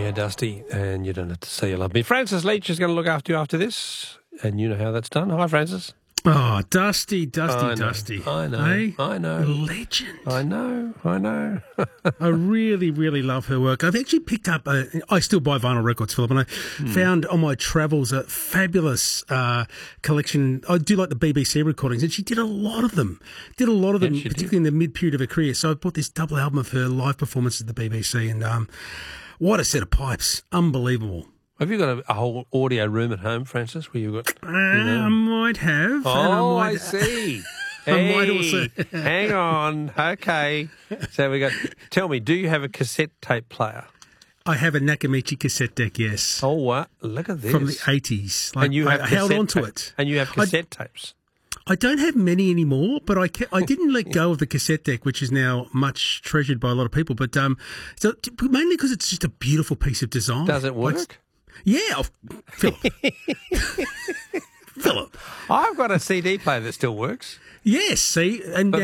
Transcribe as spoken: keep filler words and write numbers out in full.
Yeah, Dusty, and you don't have to say you love me. Francis Leach is going to look after you after this, and you know how that's done. Hi, Francis. Oh, Dusty, Dusty, I know, Dusty. I know, Hey? I know. Legend. I know, I know. I really, really love her work. I've actually picked up, a, I still buy vinyl records, Philip, and I mm. found on my travels a fabulous uh, collection. I do like the B B C recordings, and she did a lot of them. Did a lot of them, yes, particularly did. in the mid-period of her career. So I bought this double album of her live performances at the B B C, and um, what a set of pipes. Unbelievable. Have you got a, a whole audio room at home, Francis, where you've got... Uh, you know? I might have. Oh, I, I might, see. I hey, might also... hang on. Okay. So we got... Tell me, do you have a cassette tape player? I have a Nakamichi cassette deck, yes. Oh, what? Look at this. From the eighties. Like, and you have I held on to tape. it. And you have cassette I, tapes. I don't have many anymore, but I ca- I didn't let go of the cassette deck, which is now much treasured by a lot of people. But um, so mainly because it's just a beautiful piece of design. Does it work? Like, yeah, Philip. Philip. I've got a C D player that still works. Yes, see, and but